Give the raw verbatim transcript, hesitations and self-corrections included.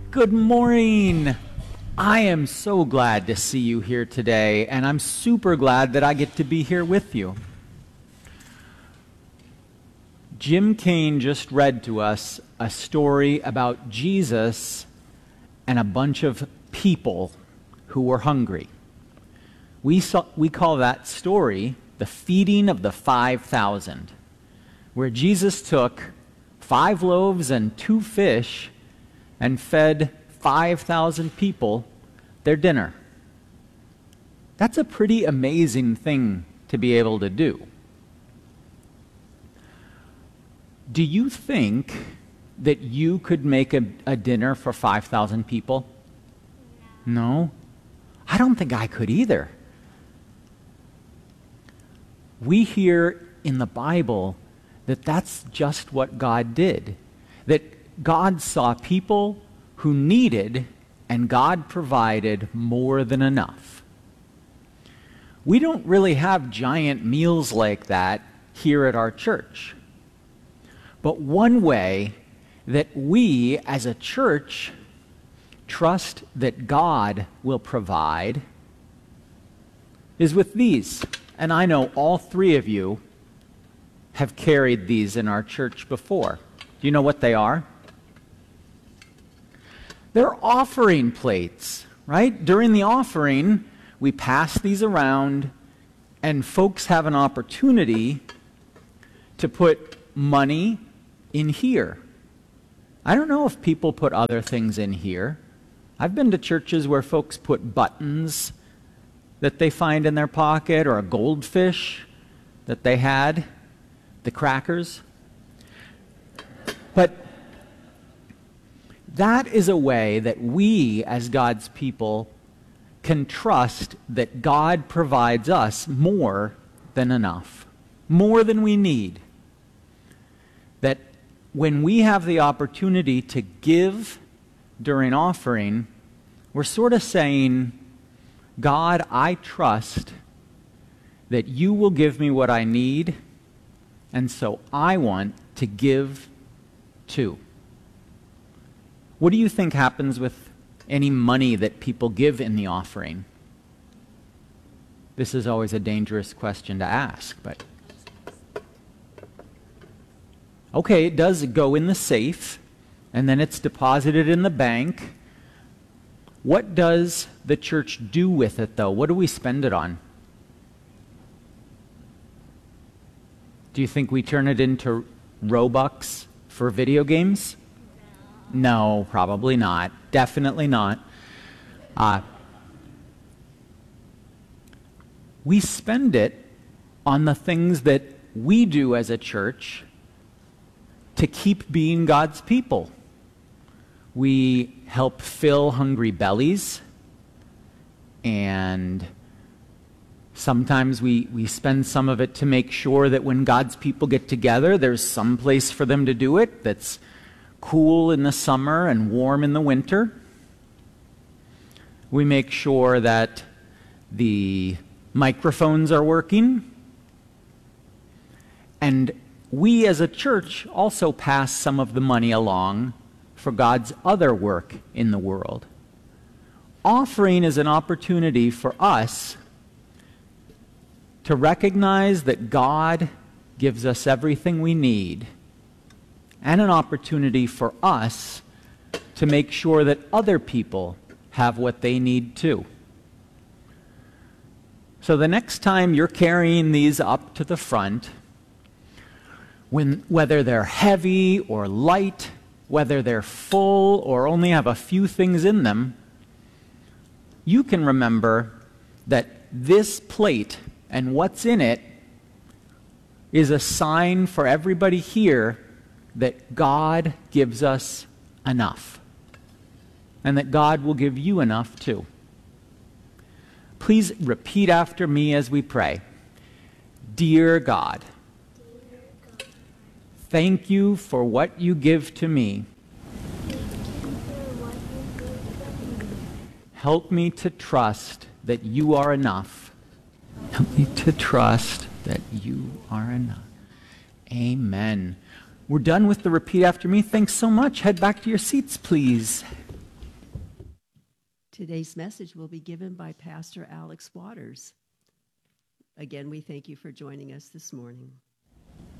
Good morning. I am so glad to see you here today, and I'm super glad that I get to be here with you. Jim Kane just read to us a story about Jesus and a bunch of people who were hungry. We, saw, we call that story the feeding of the five thousand, where Jesus took five loaves and two fish and fed five thousand people their dinner. That's a pretty amazing thing to be able to do. Do you think that you could make a, a dinner for five thousand people? No? I don't think I could either. We hear in the Bible that that's just what God did. That God saw people who needed, and God provided more than enough. We don't really have giant meals like that here at our church. But one way that we as a church trust that God will provide is with these. And I know all three of you have carried these in our church before. Do you know what they are? They're offering plates, right? During the offering, we pass these around, and folks have an opportunity to put money in here. I don't know if people put other things in here. I've been to churches where folks put buttons that they find in their pocket, or a goldfish that they had, the crackers. But that is a way that we, as God's people, can trust that God provides us more than enough, more than we need. That when we have the opportunity to give during offering, we're sort of saying, God, I trust that you will give me what I need, and so I want to give too. What do you think happens with any money that people give in the offering? This is always a dangerous question to ask, but okay, it does go in the safe, and then it's deposited in the bank. What does the church do with it, though? What do we spend it on? Do you think we turn it into Robux for video games? No, probably not. Definitely not. Uh, we spend it on the things that we do as a church to keep being God's people. We help fill hungry bellies, and sometimes we, we spend some of it to make sure that when God's people get together, there's some place for them to do it that's cool in the summer and warm in the winter. We make sure that the microphones are working. And we as a church also pass some of the money along for God's other work in the world. Offering is an opportunity for us to recognize that God gives us everything we need, and an opportunity for us to make sure that other people have what they need too. So the next time you're carrying these up to the front, when, whether they're heavy or light, whether they're full or only have a few things in them, you can remember that this plate and what's in it is a sign for everybody here that God gives us enough, and that God will give you enough too. Please repeat after me as we pray. Dear God, thank you for what you give to me. Help me to trust that you are enough. Help me to trust that you are enough. Amen. We're done with the repeat after me. Thanks so much. Head back to your seats, please. Today's message will be given by Pastor Alex Waters. Again, we thank you for joining us this morning.